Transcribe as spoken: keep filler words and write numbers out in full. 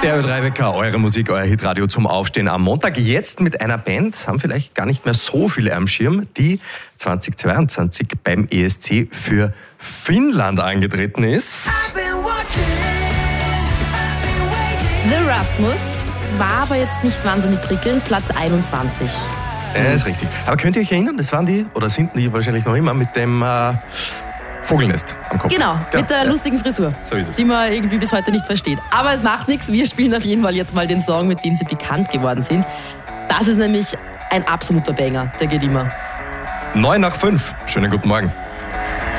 Der Ö drei Wecker, eure Musik, euer Hitradio zum Aufstehen am Montag. Jetzt mit einer Band, haben vielleicht gar nicht mehr so viele am Schirm, die zweitausendzweiundzwanzig beim E S C für Finnland angetreten ist. The Rasmus war aber jetzt nicht wahnsinnig prickelnd, Platz einundzwanzig. Ja, ist richtig. Aber könnt ihr euch erinnern, das waren die, oder sind die wahrscheinlich noch immer, mit dem äh, Vogelnest am Kopf. Genau, genau, mit der ja. lustigen Frisur, so ist es. Die man irgendwie bis heute nicht versteht. Aber es macht nichts, wir spielen auf jeden Fall jetzt mal den Song, mit dem sie bekannt geworden sind. Das ist nämlich ein absoluter Banger, der geht immer. neun nach fünf, schönen guten Morgen.